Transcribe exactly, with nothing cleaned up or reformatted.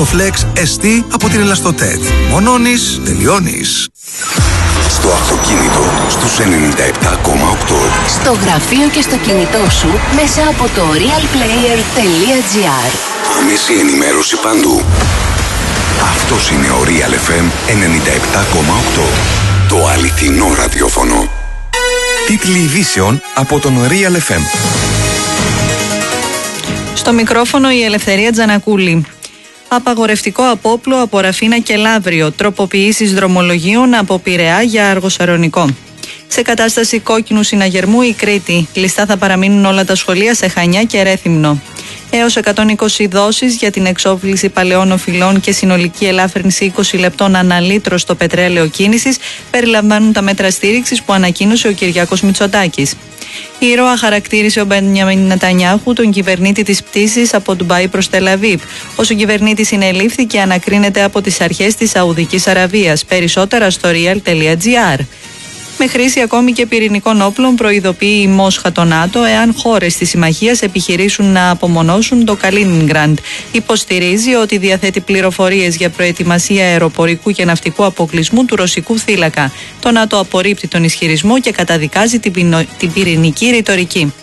Elastoflex ες τι από την Ελαστοτέτ. Μονώνεις, τελειώνεις. Στο αυτοκίνητο, στους ενενήντα επτά κόμμα οκτώ. Στο γραφείο και στο κινητό σου, μέσα από το realplayer.gr. Άμεση ενημέρωση παντού. Αυτός είναι ο Real εφ εμ ενενήντα επτά κόμμα οκτώ. Το αληθινό ραδιόφωνο. Τίτλοι ειδήσεων από τον Real εφ εμ. Στο μικρόφωνο η Ελευθερία Τζανακούλη. Απαγορευτικό απόπλου από Ραφίνα και Λαύριο. Τροποποιήσεις δρομολογίων από Πειραιά για Αργοσαρονικό. Σε κατάσταση κόκκινου συναγερμού η Κρήτη. Κλειστά θα παραμείνουν όλα τα σχολεία σε Χανιά και Ρέθυμνο. Έως εκατόν είκοσι δόσεις για την εξόφληση παλαιών οφειλών και συνολική ελάφρυνση είκοσι λεπτών ανά λίτρο στο πετρέλαιο κίνησης περιλαμβάνουν τα μέτρα στήριξης που ανακοίνωσε ο Κυριάκος Μητσοτάκης. Η ΡΟΑ χαρακτήρισε ο Μπενιαμίν Νετανιάχου τον κυβερνήτη της πτήσης από Ντουμπάι προς Τελαβίβ. Ο συγκυβερνήτης συνελήφθη και ανακρίνεται από τις αρχές της Σαουδικής Αραβίας. Περισσότερα στο real.gr. Με χρήση ακόμη και πυρηνικών όπλων προειδοποιεί η Μόσχα το ΝΑΤΟ εάν χώρες της συμμαχίας επιχειρήσουν να απομονώσουν το Καλίνινγκραντ. Υποστηρίζει ότι διαθέτει πληροφορίες για προετοιμασία αεροπορικού και ναυτικού αποκλεισμού του ρωσικού θύλακα. Το ΝΑΤΟ απορρίπτει τον ισχυρισμό και καταδικάζει την, πυρηνική ρητορική.